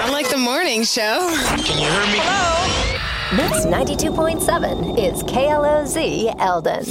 sound like the morning show. Can you hear me? Hello? Mix 92.7 is KLOZ Eldon.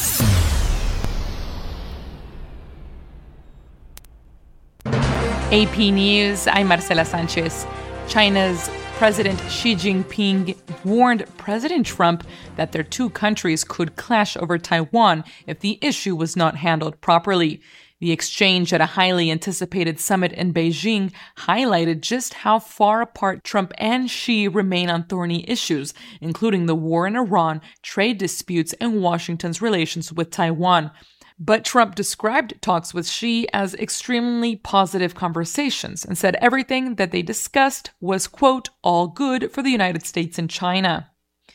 AP News, I'm Marcela Sanchez. China's President Xi Jinping warned President Trump that their two countries could clash over Taiwan if the issue was not handled properly. The exchange at a highly anticipated summit in Beijing highlighted just how far apart Trump and Xi remain on thorny issues, including the war in Iran, trade disputes, and Washington's relations with Taiwan. But Trump described talks with Xi as extremely positive conversations and said everything that they discussed was, quote, all good for the United States and China.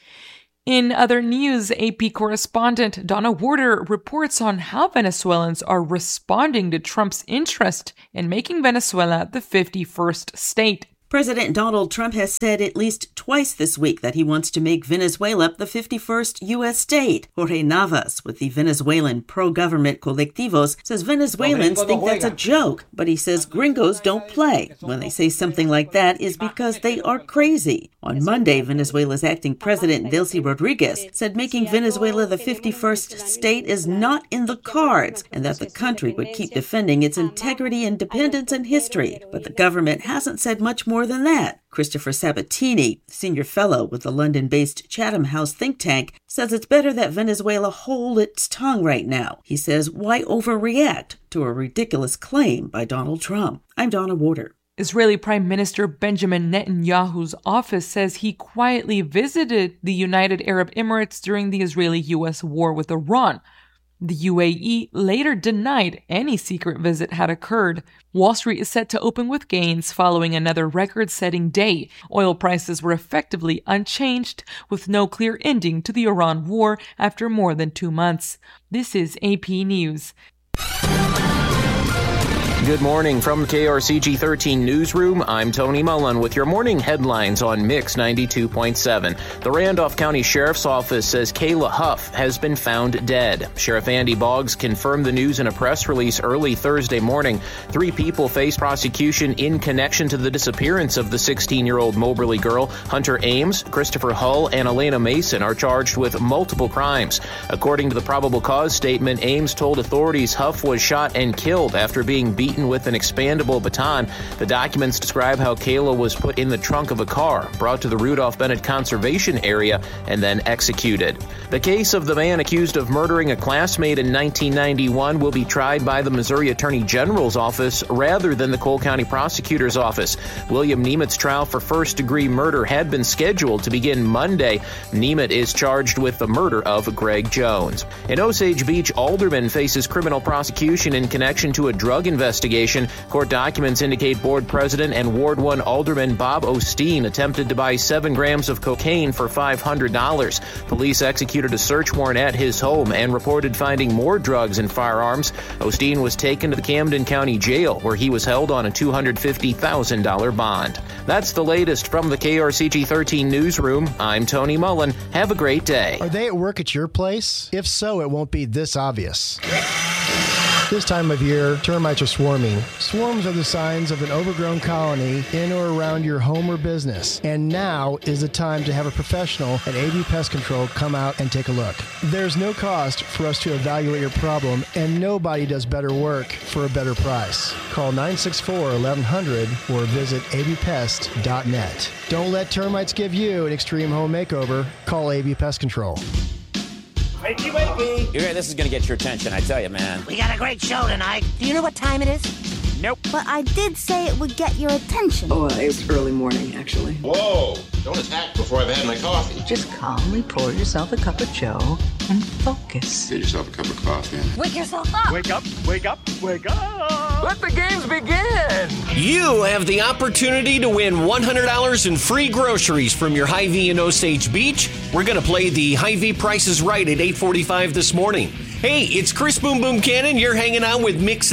In other news, AP correspondent Donna Warder reports on how Venezuelans are responding to Trump's interest in making Venezuela the 51st state. President Donald Trump has said at least twice this week that he wants to make Venezuela the 51st U.S. state. Jorge Navas, with the Venezuelan pro-government Colectivos, says Venezuelans think that's a joke, but he says gringos don't play. When they say something like that is because they are crazy. On Monday, Venezuela's acting president, Delcy Rodriguez, said making Venezuela the 51st state is not in the cards and that the country would keep defending its integrity, independence, and history. But the government hasn't said much more than that. Christopher Sabatini, senior fellow with the London-based Chatham House think tank, says it's better that Venezuela hold its tongue right now. He says, why overreact to a ridiculous claim by Donald Trump? I'm Donna Warder. Israeli Prime Minister Benjamin Netanyahu's office says he quietly visited the United Arab Emirates during the Israeli-U.S. war with Iran. The UAE later denied any secret visit had occurred. Wall Street is set to open with gains following another record-setting day. Oil prices were effectively unchanged, with no clear ending to the Iran war after more than 2 months. This is AP News. Good morning from the KRCG 13 newsroom. I'm Tony Mullen with your morning headlines on Mix 92.7. The Randolph County Sheriff's Office says Kayla Huff has been found dead. Sheriff Andy Boggs confirmed the news in a press release early Thursday morning. 3 people face prosecution in connection to the disappearance of the 16-year-old Moberly girl. Hunter Ames, Christopher Hull, and Elena Mason are charged with multiple crimes. According to the probable cause statement, Ames told authorities Huff was shot and killed after being beaten with an expandable baton. The documents describe how Kayla was put in the trunk of a car, brought to the Rudolph Bennett Conservation Area, and then executed. The case of the man accused of murdering a classmate in 1991 will be tried by the Missouri Attorney General's office rather than the Cole County Prosecutor's office. William Niemitz's trial for first-degree murder had been scheduled to begin Monday. Niemitz is charged with the murder of Greg Jones. An Osage Beach alderman faces criminal prosecution in connection to a drug investigation. Court documents indicate board president and Ward 1 alderman Bob Osteen attempted to buy 7 grams of cocaine for $500. Police executed a search warrant at his home and reported finding more drugs and firearms. Osteen was taken to the Camden County Jail, where he was held on a $250,000 bond. That's the latest from the KRCG 13 newsroom. I'm Tony Mullen. Have a great day. Are they at work at your place? If so, it won't be this obvious. This time of year, termites are swarming. Swarms are the signs of an overgrown colony in or around your home or business. And now is the time to have a professional at AV Pest Control come out and take a look. There's no cost for us to evaluate your problem, and nobody does better work for a better price. Call 964-1100 or visit avpest.net. Don't let termites give you an extreme home makeover. Call AV Pest Control. Wakey, wakey. This is going to get your attention, I tell you, man. We got a great show tonight. Do you know what time it is? Nope. But I did say it would get your attention. Oh, it's early morning, actually. Whoa! Don't attack before I've had my coffee. Just calmly pour yourself a cup of joe and focus. Get yourself a cup of coffee. Wake yourself up. Wake up, wake up, wake up. Let the games begin. You have the opportunity to win $100 in free groceries from your Hy-Vee in Osage Beach. We're going to play the Hy-Vee Price is Right at 8:45 this morning. Hey, it's Chris Boom Boom Cannon. You're hanging out with Mix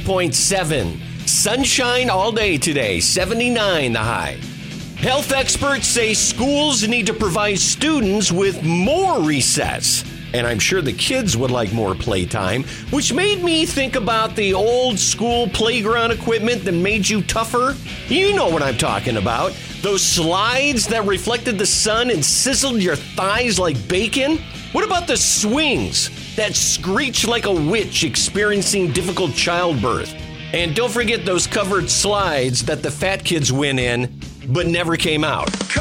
92.7. Sunshine all day today, 79 the high. Health experts say schools need to provide students with more recess. And I'm sure the kids would like more playtime, which made me think about the old school playground equipment that made you tougher. You know what I'm talking about. Those slides that reflected the sun and sizzled your thighs like bacon. What about the swings that screech like a witch experiencing difficult childbirth? And don't forget those covered slides that the fat kids went in but never came out.